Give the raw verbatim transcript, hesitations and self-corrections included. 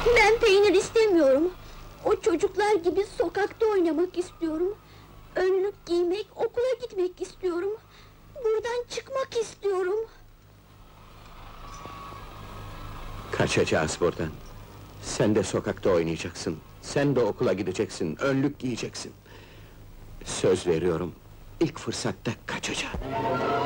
Ben peynir istemiyorum. O çocuklar gibi sokakta oynamak istiyorum. Önlük giymek, okula gitmek istiyorum. Buradan çıkmak istiyorum. Kaçacağız buradan. Sen de sokakta oynayacaksın. Sen de okula gideceksin, önlük giyeceksin. Söz veriyorum, ilk fırsatta kaçacağım.